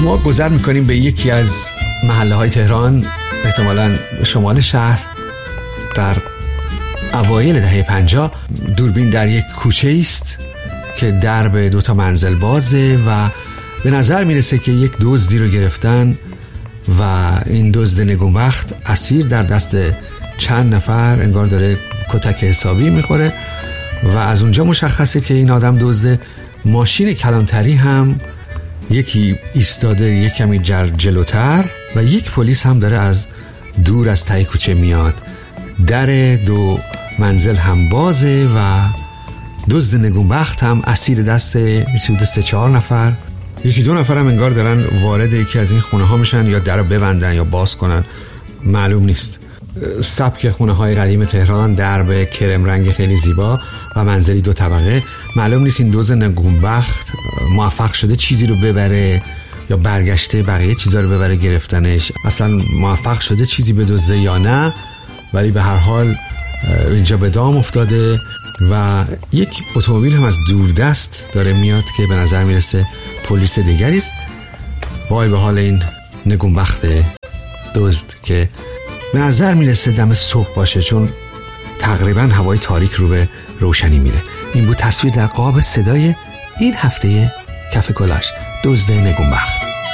ما گذر میکنیم به یکی از محله های تهران، احتمالاً شمال شهر. در اوایل دهه 50 دوربین در یک کوچه است که درب 2 منزل بازه و به نظر میرسه که یک دزدی رو گرفتن و این دزد نگونبخت اسیر در دست چند نفر، انگار داره کتک حسابی میخوره و از اونجا مشخصه که این آدم دزده. ماشین کلانتری هم یکی ایستاده یک کمی جلوتر و یک پلیس هم داره از دور از ته کوچه میاد. در 2 منزل هم بازه و دزد نگونبخت هم اسیر دست حدود 3-4 نفر. 1-2 نفر هم انگار دارن وارد یکی از این خونه ها میشن یا در رو ببندن یا باز کنن، معلوم نیست. سبک خونه های قدیم تهران، درب کرم رنگ خیلی زیبا و منزلی 2 طبقه. معلوم نیست این دزد نگونبخت موفق شده چیزی رو ببره یا برگشته بقیه چیزا رو ببره گرفتنش، اصلا موفق شده چیزی بدزده یا نه، ولی به هر حال اینجا به دام افتاده و یک اتومبیل هم از دوردست داره میاد که به نظر میرسه پلیس دیگری است. وای به حال این نگونبخت دزد که به نظر میرسه دم صبح باشه، چون تقریبا هوای تاریک رو به روشنی میره. این بود تصویر در قاب صدای این هفته کف کلاش، دزد نگونبخت.